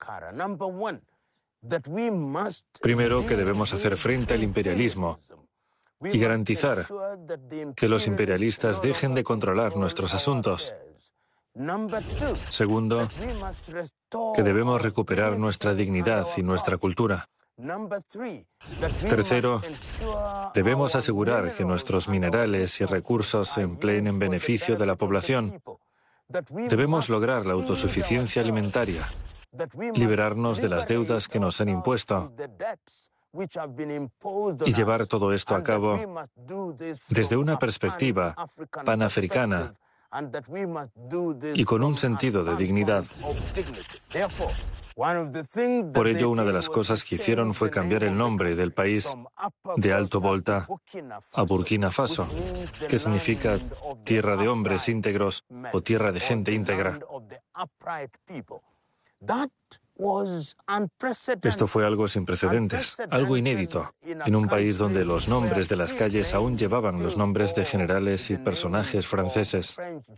Primero, que debemos hacer frente al imperialismo y garantizar que los imperialistas dejen de controlar nuestros asuntos. Segundo, que debemos recuperar nuestra dignidad y nuestra cultura. Tercero, debemos asegurar que nuestros minerales y recursos se empleen en beneficio de la población. Debemos lograr la autosuficiencia alimentaria, liberarnos de las deudas que nos han impuesto y llevar todo esto a cabo desde una perspectiva panafricana y con un sentido de dignidad. Por ello, una de las cosas que hicieron fue cambiar el nombre del país de Alto Volta a Burkina Faso, que significa tierra de hombres íntegros o tierra de gente íntegra. Esto fue algo sin precedentes, algo inédito, en un país donde los nombres de las calles aún llevaban los nombres de generales y personajes franceses.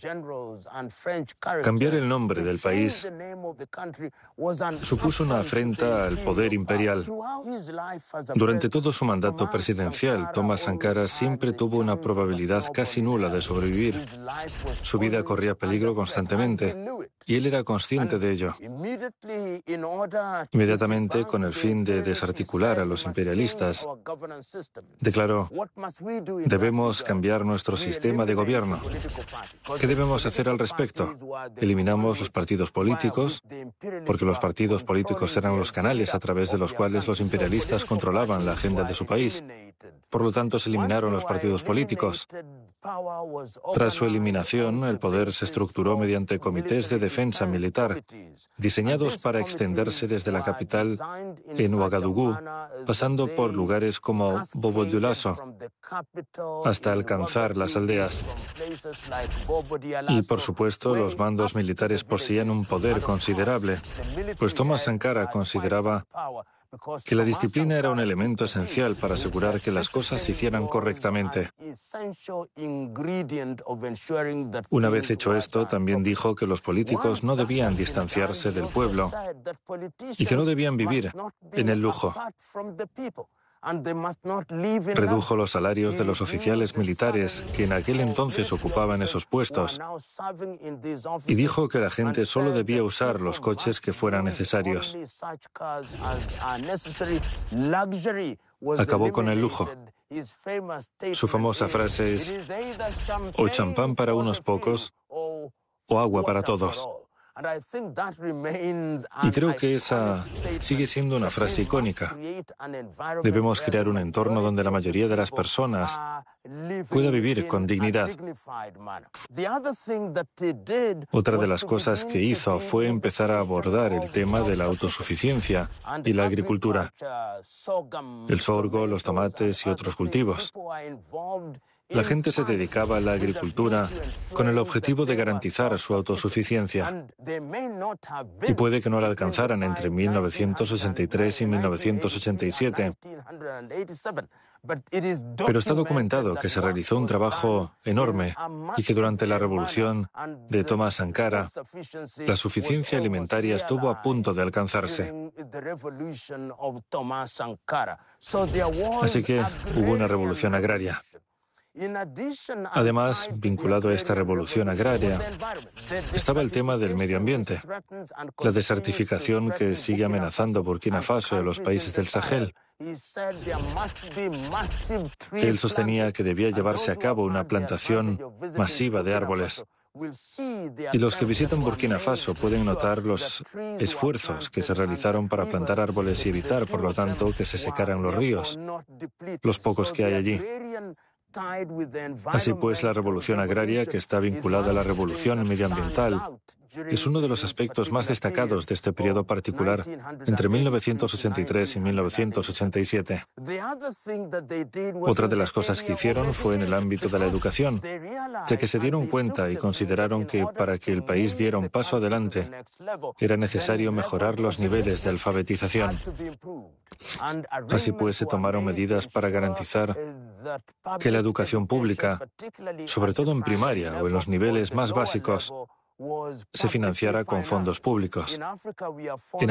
Cambiar el nombre del país supuso una afrenta al poder imperial. Durante todo su mandato presidencial, Thomas Sankara siempre tuvo una probabilidad casi nula de sobrevivir. Su vida corría peligro constantemente, y él era consciente de ello. Inmediatamente, con el fin de desarticular a los imperialistas, declaró: debemos cambiar nuestro sistema de gobierno. ¿Qué debemos hacer al respecto? Eliminamos los partidos políticos, porque los partidos políticos eran los canales a través de los cuales los imperialistas controlaban la agenda de su país. Por lo tanto, se eliminaron los partidos políticos. Tras su eliminación, el poder se estructuró mediante comités de defensa militar, diseñados para extenderse desde la capital en Ouagadougou, pasando por lugares como Bobo-Dioulasso, hasta alcanzar las aldeas. Y, por supuesto, los mandos militares poseían un poder considerable, pues Thomas Sankara consideraba que la disciplina era un elemento esencial para asegurar que las cosas se hicieran correctamente. Una vez hecho esto, también dijo que los políticos no debían distanciarse del pueblo y que no debían vivir en el lujo. Redujo los salarios de los oficiales militares que en aquel entonces ocupaban esos puestos y dijo que la gente solo debía usar los coches que fueran necesarios. Acabó con el lujo. Su famosa frase es: o champán para unos pocos o agua para todos. Y creo que esa sigue siendo una frase icónica. Debemos crear un entorno donde la mayoría de las personas pueda vivir con dignidad. Otra de las cosas que hizo fue empezar a abordar el tema de la autosuficiencia y la agricultura, el sorgo, los tomates y otros cultivos. La gente se dedicaba a la agricultura con el objetivo de garantizar su autosuficiencia. Y puede que no la alcanzaran entre 1963 y 1987. Pero está documentado que se realizó un trabajo enorme y que durante la revolución de Thomas Sankara, la suficiencia alimentaria estuvo a punto de alcanzarse. Así que hubo una revolución agraria. Además, vinculado a esta revolución agraria, estaba el tema del medio ambiente, la desertificación que sigue amenazando Burkina Faso y a los países del Sahel. Él sostenía que debía llevarse a cabo una plantación masiva de árboles. Y los que visitan Burkina Faso pueden notar los esfuerzos que se realizaron para plantar árboles y evitar, por lo tanto, que se secaran los ríos, los pocos que hay allí. Así pues, la revolución agraria, que está vinculada a la revolución medioambiental, es uno de los aspectos más destacados de este periodo particular entre 1983 y 1987. Otra de las cosas que hicieron fue en el ámbito de la educación, ya que se dieron cuenta y consideraron que para que el país diera un paso adelante era necesario mejorar los niveles de alfabetización. Así pues, se tomaron medidas para garantizar que la educación pública, sobre todo en primaria o en los niveles más básicos, se financiara con fondos públicos.